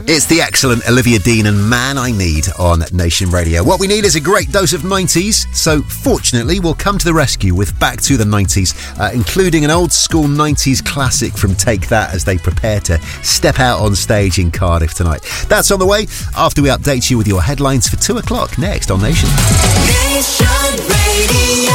It's the excellent Olivia Dean and Man I Need on Nation Radio. What we need is a great dose of 90s, so fortunately we'll come to the rescue with Back to the 90s, including an old school 90s classic from Take That as they prepare to step out on stage in Cardiff tonight. That's on the way after we update you with your headlines for 2 o'clock next on Nation. Nation Radio.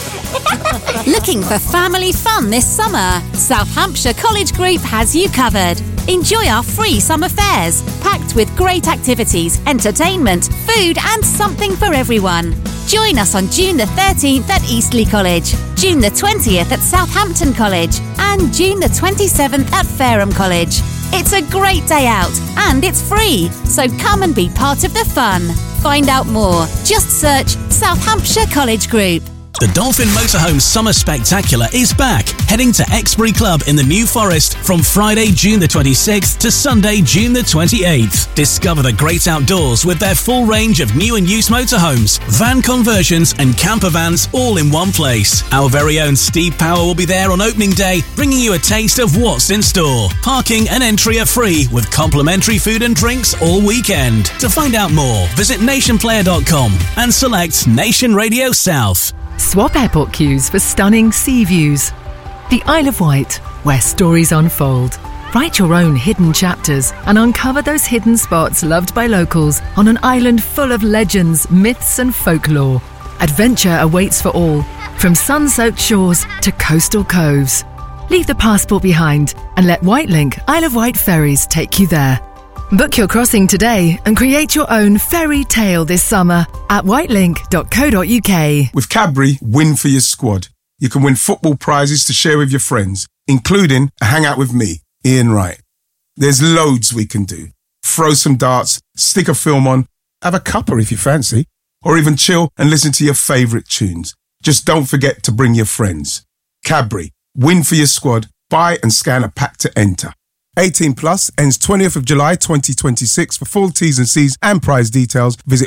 Looking for family fun this summer? South Hampshire College Group has you covered. Enjoy our free summer fairs, packed with great activities, entertainment, food and something for everyone. Join us on June the 13th at Eastleigh College, June the 20th at Southampton College and June the 27th at Fareham College. It's a great day out and it's free, so come and be part of the fun. Find out more. Just search South Hampshire College Group. The Dolphin Motorhome Summer Spectacular is back, heading to Exbury Club in the New Forest from Friday, June the 26th to Sunday, June the 28th. Discover the great outdoors with their full range of new and used motorhomes, van conversions and camper vans all in one place. Our very own Steve Power will be there on opening day, bringing you a taste of what's in store. Parking and entry are free with complimentary food and drinks all weekend. To find out more, visit nationplayer.com and select Nation Radio South. Swap airport queues for stunning sea views. The Isle of Wight, where stories unfold. Write your own hidden chapters and uncover those hidden spots loved by locals on an island full of legends, myths and folklore. Adventure awaits for all, from sun-soaked shores to coastal coves. Leave the passport behind and let Wightlink Isle of Wight ferries take you there. Book your crossing today and create your own fairy tale this summer at whitelink.co.uk. With Cadbury, win for your squad. You can win football prizes to share with your friends, including a hangout with me, Ian Wright. There's loads we can do. Throw some darts, stick a film on, have a cuppa if you fancy, or even chill and listen to your favourite tunes. Just don't forget to bring your friends. Cadbury, win for your squad. Buy and scan a pack to enter. 18 plus, ends 20th of July 2026. For full T's and C's and prize details, visit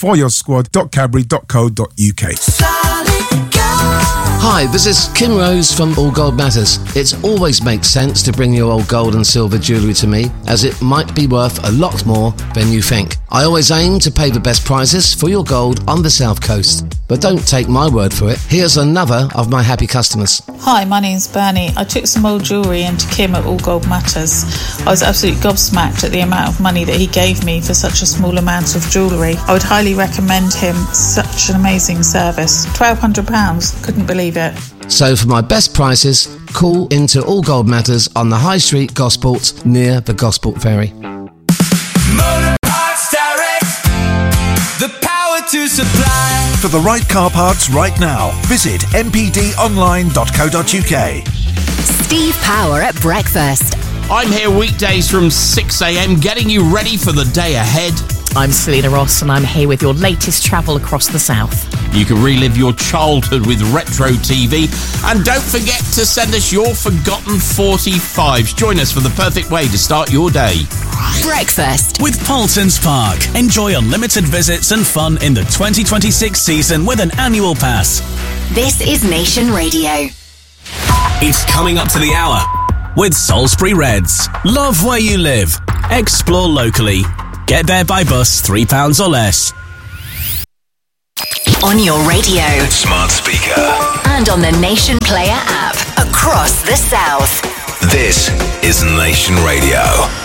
winforyoursquad.cadbury.co.uk. Hi, this is Kim Rose from All Gold Matters. It always makes sense to bring your old gold and silver jewellery to me, as it might be worth a lot more than you think. I always aim to pay the best prices for your gold on the South Coast. But don't take my word for it. Here's another of my happy customers. Hi, my name's Bernie. I took some old jewellery into Kim at All Gold Matters. I was absolutely gobsmacked at the amount of money that he gave me for such a small amount of jewellery. I would highly recommend him. Such an amazing service. £1,200. Couldn't believe it. So for my best prices, call into All Gold Matters on the High Street, Gosport, near the Gosport Ferry. Motor Parts Direct, the power to supply. For the right car parts right now, visit mpdonline.co.uk. Steve Power at breakfast. I'm here weekdays from 6 a.m, getting you ready for the day ahead. I'm Selena Ross and I'm here with your latest travel across the south. You can relive your childhood with Retro TV. And don't forget to send us your forgotten 45s. Join us for the perfect way to start your day. Breakfast with Paulsons Park. Enjoy unlimited visits and fun in the 2026 season with an annual pass. This is Nation Radio. It's coming up to the hour with Salisbury Reds. Love where you live. Explore locally. Get there by bus, £3 or less. On your radio, Smart speaker, and on the Nation Player app across the south. This is Nation Radio.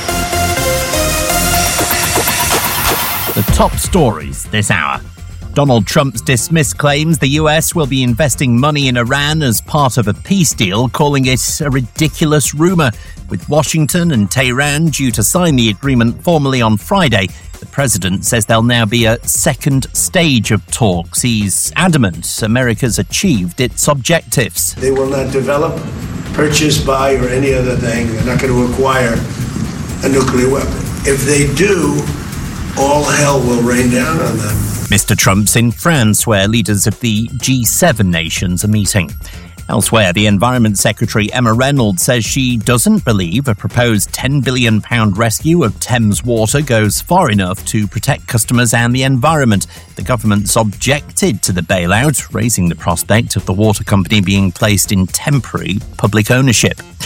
The top stories this hour. Donald Trump's dismissed claims the US will be investing money in Iran as part of a peace deal, calling it a ridiculous rumour. With Washington and Tehran due to sign the agreement formally on Friday, the president says there'll now be a second stage of talks. He's adamant America's achieved its objectives. They will not develop, purchase, buy, or any other thing. They're not going to acquire a nuclear weapon. If they do, all hell will rain down on them. Mr. Trump's in France, where leaders of the G7 nations are meeting. Elsewhere, the Environment Secretary Emma Reynolds says she doesn't believe a proposed £10 billion rescue of Thames Water goes far enough to protect customers and the environment. The government's objected to the bailout, raising the prospect of the water company being placed in temporary public ownership.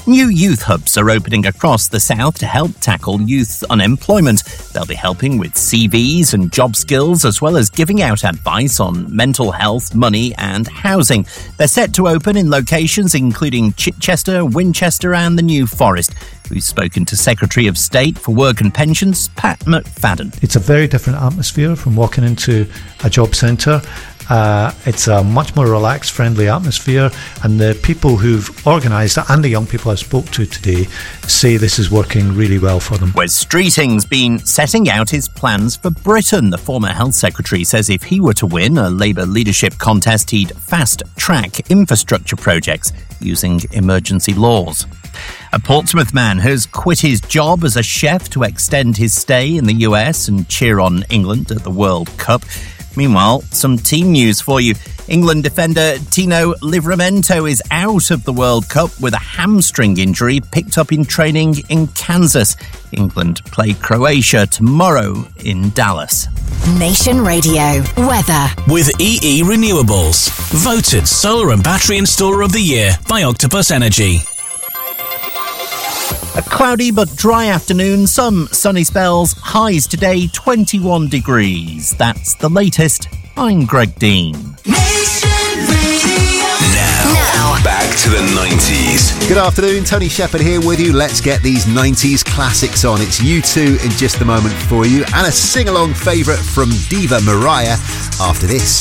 New youth hubs are opening across the south to help tackle youth unemployment. They'll be helping with CVs and job skills, as well as giving out advice on mental health, money and housing. They're set to open in locations including Chichester, Winchester and the New Forest. We've spoken to Secretary of State for Work and Pensions, Pat McFadden. It's a very different atmosphere from walking into a job centre. It's a much more relaxed, friendly atmosphere, and the people who've organised it and the young people I spoke to today say this is working really well for them. Wes Streeting's been setting out his plans for Britain. The former Health Secretary says if he were to win a Labour leadership contest, he'd fast-track infrastructure projects using emergency laws. A Portsmouth man has quit his job as a chef to extend his stay in the US and cheer on England at the World Cup. Meanwhile, some team news for you. England defender Tino Livramento is out of the World Cup with a hamstring injury picked up in training in Kansas. England play Croatia tomorrow in Dallas. Nation Radio weather with EE Renewables, voted solar and battery installer of the year by Octopus Energy. A cloudy but dry afternoon, some sunny spells, highs today 21 degrees. That's the latest. I'm Greg Dean. Now, back to the 90s. Good afternoon, Tony Shepherd here with you. Let's get these 90s classics on. It's U2 in just a moment for you, and a sing-along favourite from diva Mariah after this.